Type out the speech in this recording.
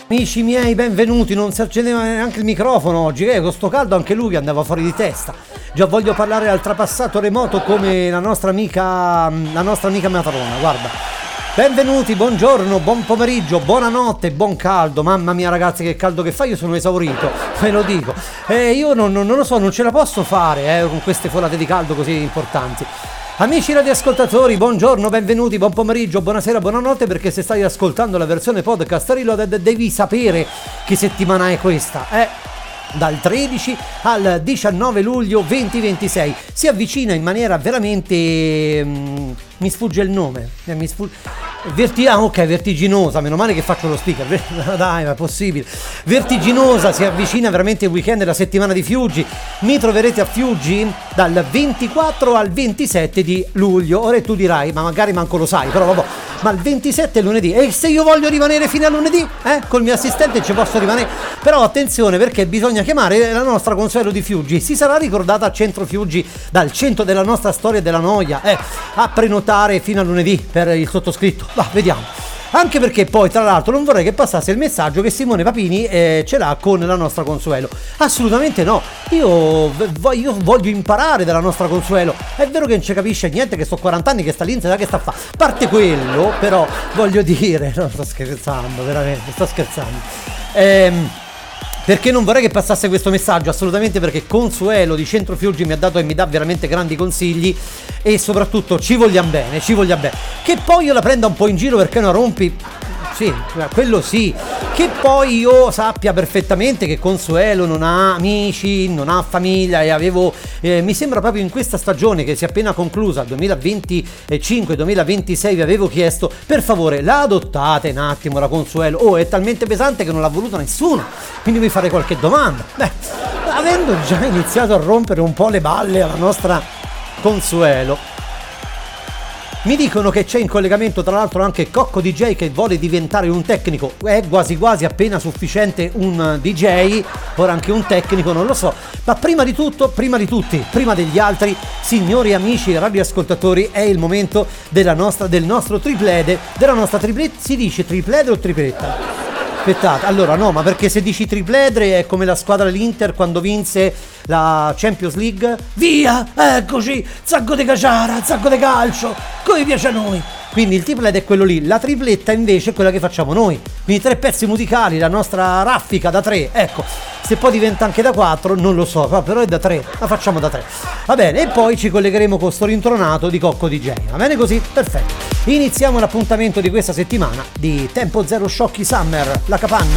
Amici miei, benvenuti. Non si accendeva neanche il microfono oggi, con sto caldo anche lui andava fuori di testa. Già voglio parlare al trapassato remoto come la nostra amica Matrona, guarda. Benvenuti, buongiorno, buon pomeriggio, buonanotte, buon caldo. Mamma mia ragazzi, che caldo che fa, io sono esaurito, ve lo dico. Io non lo so, non ce la posso fare con queste folate di caldo così importanti. Amici radioascoltatori, buongiorno, benvenuti, buon pomeriggio, buonasera, buonanotte, perché se stai ascoltando la versione podcast Reloaded devi sapere che settimana è questa, dal 13 al 19 luglio 2026. Si avvicina in maniera veramente... mi sfugge il nome. Vertiginosa. Meno male che faccio lo speaker. Dai, ma è possibile. Vertiginosa, si avvicina veramente il weekend della settimana di Fiuggi. Mi troverete a Fiuggi dal 24 al 27 di luglio. Ora tu dirai, ma magari manco lo sai, però vabbè. Ma il 27 è lunedì. E se io voglio rimanere fino a lunedì? Col mio assistente ci posso rimanere. Però attenzione, perché bisogna chiamare la nostra Consuelo di Fiuggi. Si sarà ricordata a Centro Fiuggi, dal centro della nostra storia e della noia, a prenotare fino a lunedì per il sottoscritto. Va, vediamo. Anche perché poi, tra l'altro, non vorrei che passasse il messaggio che Simone Papini ce l'ha con la nostra Consuelo. Assolutamente no. Io voglio imparare dalla nostra Consuelo. È vero che non ci capisce niente, che sto 40 anni che sta lì, non sa che sta a fare. Parte quello, però, voglio dire... No, sto scherzando, veramente, sto scherzando. Perché non vorrei che passasse questo messaggio? Assolutamente, perché Consuelo di Centro Fiuggi mi ha dato e mi dà veramente grandi consigli, e soprattutto ci vogliamo bene. Che poi io la prenda un po' in giro perché non rompi... Sì, quello sì. Che poi io sappia perfettamente che Consuelo non ha amici, non ha famiglia, e avevo... mi sembra proprio in questa stagione che si è appena conclusa, 2025-2026, vi avevo chiesto, per favore, la adottate un attimo la Consuelo. È talmente pesante che non l'ha voluto nessuno, quindi vi fare qualche domanda. Avendo già iniziato a rompere un po' le balle alla nostra Consuelo, mi dicono che c'è in collegamento tra l'altro anche Cocco DJ, che vuole diventare un tecnico. È quasi appena sufficiente un DJ, ora anche un tecnico, non lo so. Ma prima di tutto, prima di tutti, prima degli altri, signori e amici radioascoltatori, è il momento del nostro triplede, della nostra tripletta. Si dice triplede o tripletta? Aspettate, allora no, ma perché se dici tripledre è come la squadra dell'Inter quando vinse la Champions League. Via, eccoci, zacco di caciara, zacco di calcio, come piace a noi. Quindi il triplete è quello lì, la tripletta invece è quella che facciamo noi. Quindi 3 pezzi musicali, la nostra raffica da 3, ecco. Se poi diventa anche da 4, non lo so, però è da 3, la facciamo da 3. Va bene, e poi ci collegheremo con sto rintronato di Cocco DJ. Va bene così? Perfetto. Iniziamo l'appuntamento di questa settimana di Tempo Zero Sciocchi Summer, la capanna.